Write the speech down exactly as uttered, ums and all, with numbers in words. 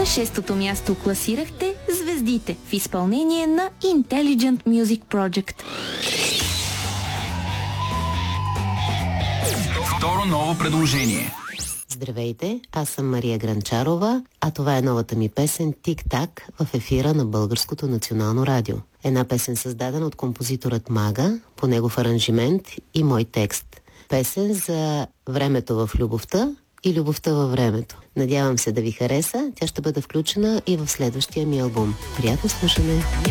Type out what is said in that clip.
На шестото място класирахте Звездите в изпълнение на Intelligent Music Project. Второ ново предложение. Здравейте, аз съм Мария Гранчарова, а това е новата ми песен «Тик-так» в ефира на Българското национално радио. Една песен, създадена от композиторът Мага, по негов аранжимент и мой текст. Песен за времето в любовта и любовта във времето. Надявам се да ви хареса, тя ще бъде включена и в следващия ми албум. Приятно слушане!